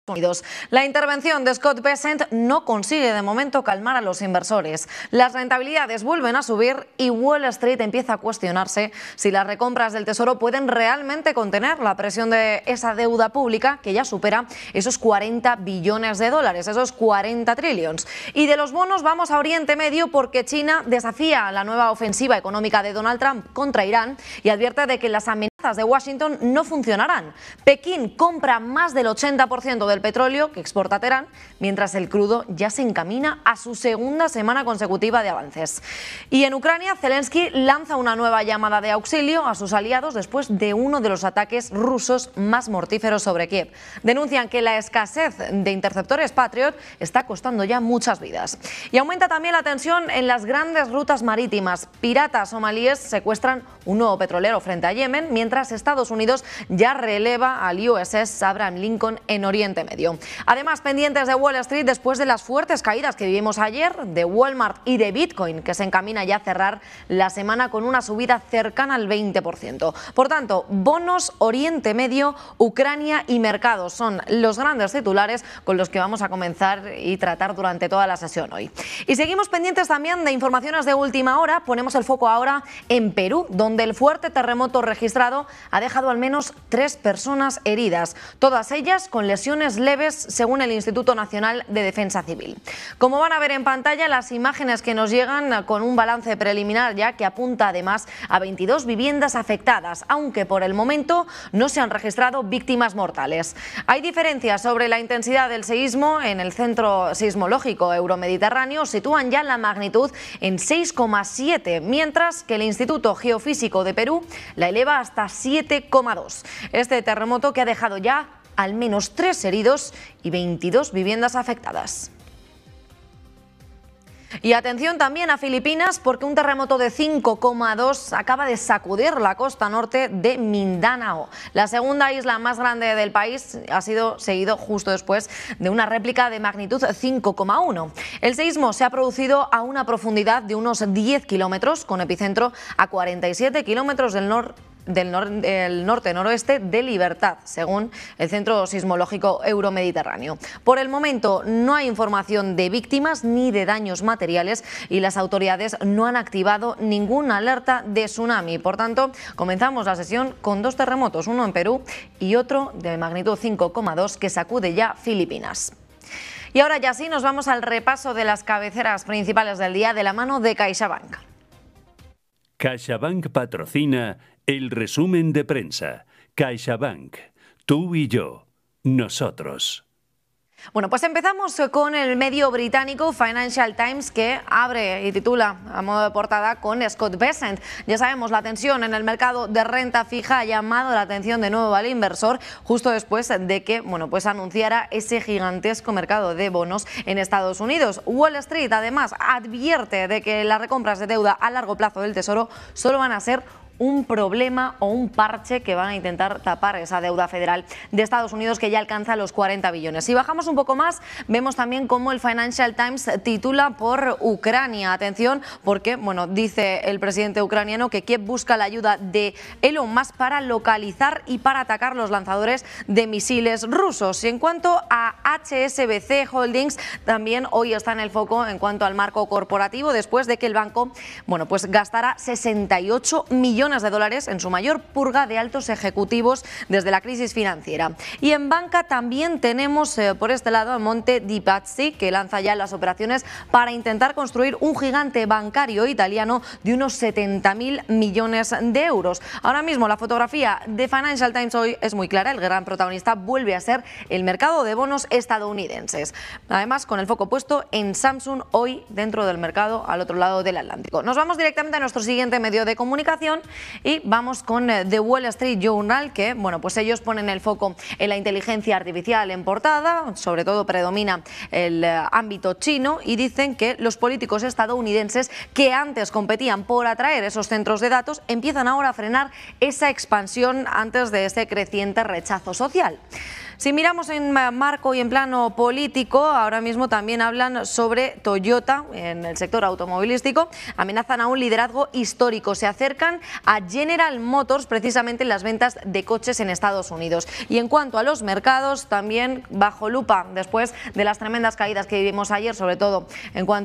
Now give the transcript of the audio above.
Unidos. La intervención de Scott Bessent no consigue de momento calmar a los inversores. Las rentabilidades vuelven a subir y Wall Street empieza a cuestionarse si las recompras del Tesoro pueden realmente contener la presión de esa deuda pública que ya supera esos 40 billones de dólares, esos 40 trillions. Y de los bonos vamos a Oriente Medio porque China desafía la nueva ofensiva económica de Donald Trump contra Irán y advierte de que las amenazas de Washington no funcionarán. Pekín compra más del 80% del petróleo que exporta Teherán, mientras el crudo ya se encamina a su segunda semana consecutiva de avances. Y en Ucrania, Zelensky lanza una nueva llamada de auxilio a sus aliados después de uno de los ataques rusos más mortíferos sobre Kiev. Denuncian que la escasez de interceptores Patriot está costando ya muchas vidas. Y aumenta también la tensión en las grandes rutas marítimas. Piratas somalíes secuestran un nuevo petrolero frente a Yemen, mientras Estados Unidos ya releva al USS Abraham Lincoln en Oriente Medio. Además, pendientes de Wall Street después de las fuertes caídas que vivimos ayer de Walmart y de Bitcoin, que se encamina ya a cerrar la semana con una subida cercana al 20%. Por tanto, bonos, Oriente Medio, Ucrania y mercados son los grandes titulares con los que vamos a comenzar y tratar durante toda la sesión hoy. Y seguimos pendientes también de informaciones de última hora. Ponemos el foco ahora en Perú, donde el fuerte terremoto registrado ha dejado al menos 3 personas heridas, todas ellas con lesiones leves según el Instituto Nacional de Defensa Civil. Como van a ver en pantalla, las imágenes que nos llegan con un balance preliminar ya que apunta además a 22 viviendas afectadas, aunque por el momento no se han registrado víctimas mortales. Hay diferencias sobre la intensidad del seísmo. En el Centro Sismológico Euromediterráneo sitúan ya la magnitud en 6,7, mientras que el Instituto Geofísico de Perú la eleva hasta 7,2. Este terremoto que ha dejado ya al menos 3 heridos y 22 viviendas afectadas. Y atención también a Filipinas porque un terremoto de 5,2 acaba de sacudir la costa norte de Mindanao. La segunda isla más grande del país ha sido seguido justo después de una réplica de magnitud 5,1. El seísmo se ha producido a una profundidad de unos 10 kilómetros con epicentro a 47 kilómetros del norte-noroeste de Libertad, según el Centro Sismológico Euromediterráneo. Por el momento no hay información de víctimas ni de daños materiales y las autoridades no han activado ninguna alerta de tsunami. Por tanto, comenzamos la sesión con 2 terremotos, uno en Perú y otro de magnitud 5,2 que sacude ya Filipinas. Y ahora ya sí nos vamos al repaso de las cabeceras principales del día de la mano de CaixaBank. CaixaBank patrocina el resumen de prensa. CaixaBank, tú y yo, nosotros. Bueno, pues empezamos con el medio británico Financial Times, que abre y titula a modo de portada con Scott Bessent. Ya sabemos, la tensión en el mercado de renta fija ha llamado la atención de nuevo al inversor justo después de que pues anunciara ese gigantesco mercado de bonos en Estados Unidos. Wall Street además advierte de que las recompras de deuda a largo plazo del Tesoro solo van a ser un problema o un parche que van a intentar tapar esa deuda federal de Estados Unidos que ya alcanza los 40 billones. Si bajamos un poco más, vemos también cómo el Financial Times titula por Ucrania. Atención, porque dice el presidente ucraniano que Kiev busca la ayuda de Elon Musk para localizar y para atacar los lanzadores de misiles rusos. Y en cuanto a HSBC Holdings, también hoy está en el foco en cuanto al marco corporativo, después de que el banco gastara 68 millones de dólares en su mayor purga de altos ejecutivos desde la crisis financiera. Y en banca también tenemos por este lado a Monte dei Paschi, que lanza ya las operaciones para intentar construir un gigante bancario italiano de unos 70.000 millones de euros. Ahora mismo la fotografía de Financial Times hoy es muy clara. El gran protagonista vuelve a ser el mercado de bonos estadounidenses. Además, con el foco puesto en Samsung hoy dentro del mercado al otro lado del Atlántico. Nos vamos directamente a nuestro siguiente medio de comunicación y vamos con The Wall Street Journal, que pues ellos ponen el foco en la inteligencia artificial en portada. Sobre todo predomina el ámbito chino y dicen que los políticos estadounidenses que antes competían por atraer esos centros de datos empiezan ahora a frenar esa expansión antes de ese creciente rechazo social. Si miramos en marco y en plano político, ahora mismo también hablan sobre Toyota en el sector automovilístico. Amenazan a un liderazgo histórico. Se acercan a General Motors precisamente en las ventas de coches en Estados Unidos. Y en cuanto a los mercados, también bajo lupa después de las tremendas caídas que vivimos ayer, sobre todo en cuanto